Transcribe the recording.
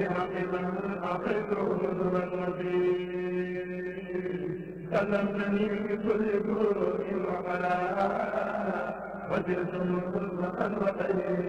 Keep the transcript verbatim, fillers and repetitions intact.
حق من أعطيته نذرا وفيه كلمتني بكل جروح وبلاء وزلت مطلقا وخير